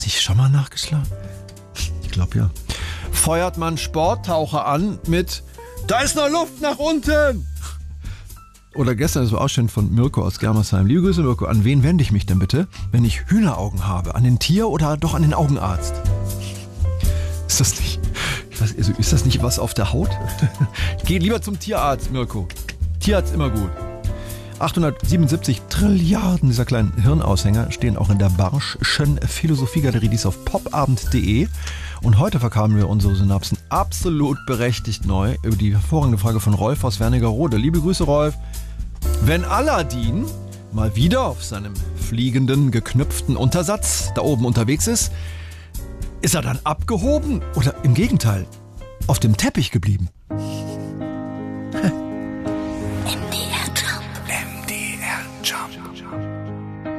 Sich schon mal nachgeschlagen? Ich glaube ja. Feuert man Sporttaucher an mit "Da ist noch Luft nach unten"? Oder gestern, das war auch schön von Mirko aus Germersheim. Liebe Grüße, Mirko. An wen wende ich mich denn bitte, wenn ich Hühneraugen habe? An den Tier- oder doch an den Augenarzt? Ist das nicht... Ich weiß, also ist das nicht was auf der Haut? Ich gehe lieber zum Tierarzt, Mirko. Tierarzt immer gut. 877 Trilliarden dieser kleinen Hirnaushänger stehen auch in der Barsch'schen Philosophiegalerie, die ist auf popabend.de. Und heute verkamen wir unsere Synapsen absolut berechtigt neu über die hervorragende Frage von Rolf aus Wernigerode. Liebe Grüße, Rolf. Wenn Aladdin mal wieder auf seinem fliegenden, geknüpften Untersatz da oben unterwegs ist er dann abgehoben oder im Gegenteil auf dem Teppich geblieben?